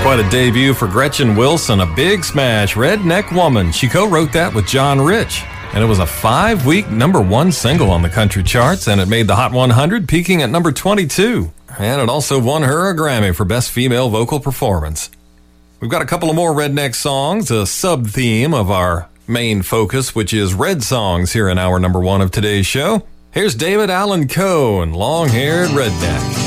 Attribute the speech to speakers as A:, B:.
A: Quite a debut for Gretchen Wilson, a big smash, Redneck Woman. She co-wrote that with John Rich, and it was a 5-week #1 single on the country charts, and it made the Hot 100, peaking at number 22. And it also won her a Grammy for Best Female Vocal Performance. We've got a couple of more redneck songs, a sub-theme of our main focus, which is red songs here in hour #1 of today's show. Here's David Allan Coe and Long-Haired Redneck.